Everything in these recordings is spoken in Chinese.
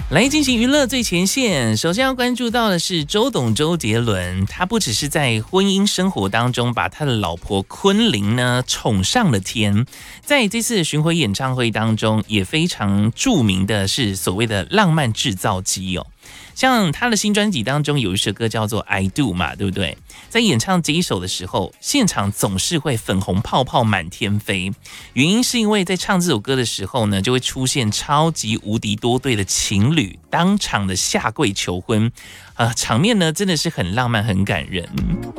来进行娱乐最前线，首先要关注到的是周董周杰伦，他不只是在婚姻生活当中把他的老婆昆凌呢宠上了天，在这次的巡回演唱会当中也非常著名的是所谓的浪漫制造机哦。像他的新专辑当中有一首歌叫做 I Do 嘛，对不对？在演唱这一首的时候，现场总是会粉红泡泡满天飞，原因是因为在唱这首歌的时候呢，就会出现超级无敌多对的情侣当场的下跪求婚，场面呢真的是很浪漫很感人。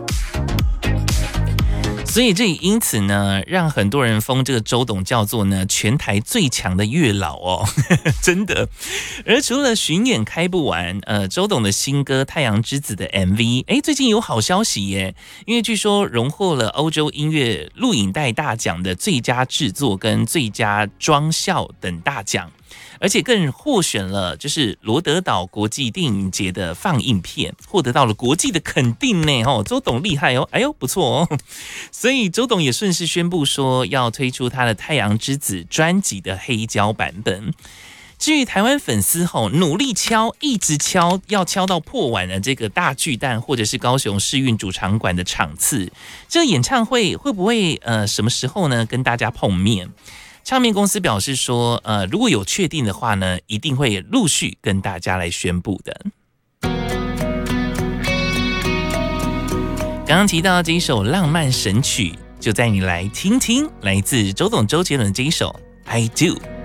所以这也因此呢，让很多人封这个周董叫做呢全台最强的月老哦，真的。而除了巡演开不完，周董的新歌《太阳之子》的 MV， 最近有好消息耶，因为据说荣获了欧洲音乐录影带大奖的最佳制作跟最佳妆效等大奖。而且更获选了，就是罗德岛国际电影节的放映片，获得到了国际的肯定呢。周董厉害哦，哎呦不错哦。所以周董也顺势宣布说，要推出他的《太阳之子》专辑的黑胶版本。至于台湾粉丝努力敲，一直敲，要敲到破碗的这个大巨蛋或者是高雄世运主场馆的场次，这个演唱会会不会什么时候呢跟大家碰面？唱片公司表示说，如果有确定的话呢，一定会陆续跟大家来宣布的。刚刚提到这一首浪漫神曲，就带你来听听来自周董周杰伦这一首《I Do》。